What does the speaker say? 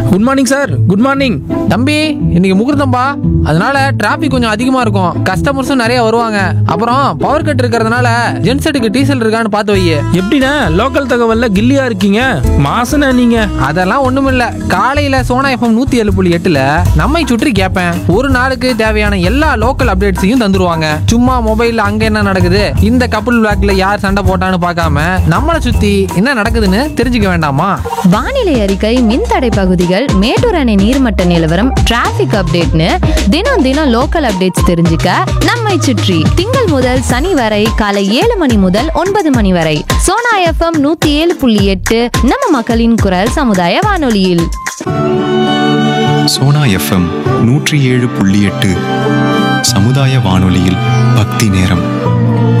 Good morning sir. Good morning. தம்பி, இன்னைக்கு முகூர்த்தம்பா, அதனால டிராபிக் கொஞ்சம் அதிகமா இருக்கும். கஸ்டமர்ஸும் நிறைய வருவாங்க. அப்புறம் பவர் கட் இருக்கிறதுனால ஜென்செட்டுக்கு டீசல் இருக்கான்னு பார்த்து வை. எப்படிண்ணே லோக்கல் தகவல்ல கில்லியா இருக்கீங்க? மாசன நீங்க. அதெல்லாம் ஒண்ணுமில்ல. காலையில சோனா எஃப்எம் 107.8ல நம்மை சுற்றி கேட்பேன். ஒரு நாளுக்கு தேவையான எல்லா லோக்கல் அப்டேட்ஸையும் தந்துருவாங்க. சும்மா மொபைல்ல அங்க என்ன நடக்குது, இந்த கப்புள் பிளாக்ல யார் சண்டை போட்டான்னு பார்க்காம நம்மளை சுத்தி என்ன நடக்குதுன்னு தெரிஞ்சுக்க வேண்டாமா? வானிலை அறிக்கை, மின்தடை பகுதிகள், மேட்டூர் அணை நீர்மட்ட நிலவரம், டிராபிக் அப்டேட்னு தினம் தினம் லோக்கல் அப்டேட்ஸ் தெரிஞ்சுக்க நம்மை சுற்றி திங்கள் முதல் சனி வரை காலை 7 மணி முதல் 9 மணி வரை சோனா எஃப்எம் 107.8 நம்ம மக்களின் குரல் சமுதாய வானொலியில். சோனா எஃப்எம் 107.8 சமுதாய வானொலியில் பக்தி நேரம்.